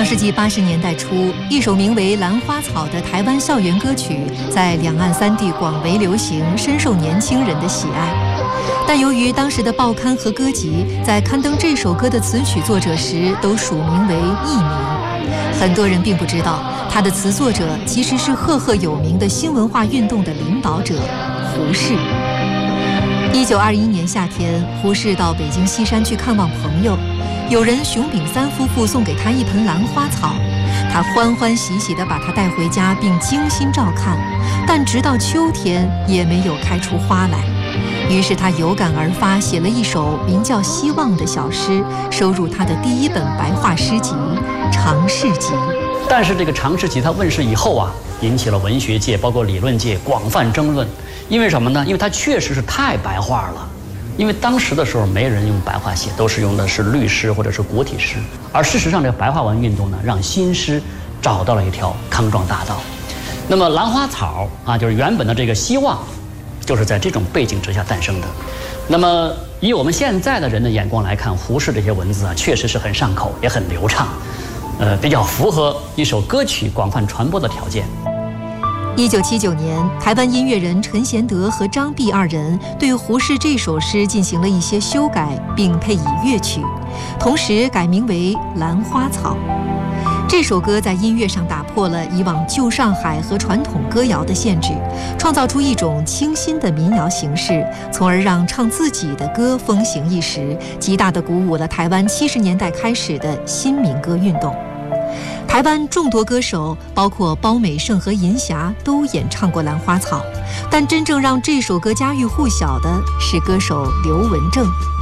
上世纪80年代初，一首名为《兰花草》的台湾校园歌曲在两岸三地广为流行，深受年轻人的喜爱。但由于当时的报刊和歌集在刊登这首歌的词曲作者时都署名为艺名，很多人并不知道它的词作者其实是赫赫有名的新文化运动的领导者胡适。1921年夏天，胡适到北京西山去看望朋友。有人熊秉三夫妇送给他一盆兰花草，他欢欢喜喜地把它带回家，并精心照看，但直到秋天也没有开出花来。于是他有感而发，写了一首名叫《希望》的小诗，收入他的第一本白话诗集《常侍集》。 但是这个《常侍集》它问世以后啊，引起了文学界包括理论界广泛争论。因为什么呢？因为它确实是太白话了。因为当时的时候没人用白话写，都是用的是律诗或者是古体诗。而事实上，这个白话文运动呢，让新诗找到了一条康庄大道。那么兰花草啊，就是原本的这个希望，就是在这种背景之下诞生的。那么以我们现在的人的眼光来看，胡适这些文字啊，确实是很上口，也很流畅，比较符合一首歌曲广泛传播的条件。 1979年，台湾音乐人陈贤德和张碧二人对胡适这首诗进行了一些修改，并配以乐曲，同时改名为《兰花草》。这首歌在音乐上打破了以往旧上海和传统歌谣的限制，创造出一种清新的民谣形式，从而让唱自己的歌风行一时，极大地鼓舞了台湾70年代开始的新民歌运动。台湾众多歌手，包括包美胜和银霞，都演唱过《兰花草》，但真正让这首歌家喻户晓的是歌手刘文正。